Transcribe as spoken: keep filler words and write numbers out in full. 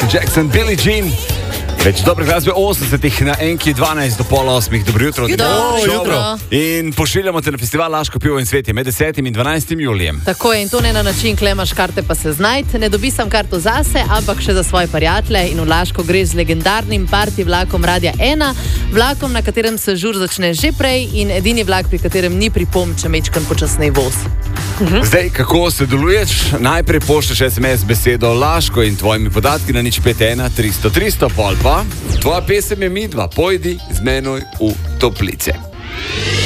Michael Jackson, Billie Jean. Več dobre glasbe osemdesetih na enki dvanajst do pol osmih. Dobro jutro. Dobro jutro. In pošiljamo te na festival Laško pivo in cvetje med desetim in dvanajstim julijem. Tako je, in to ne na način, klemaš karte pa se znajti. Ne dobi sam karto zase, ampak še za svoje prijatelje. In v Laško greš z legendarnim party vlakom Radia ena, vlakom, na katerem se žur začne že prej in edini vlak, pri katerem ni pripomb, če mečkan počasnej voz. Mhm. Zdaj, kako sodeluješ? Najprej pošlješ es em es besedo Laško in tvojimi podatki na nič pet ena tristo tristo, pol pa tvoja pesem je Midva, pojdi z menoj v toplice.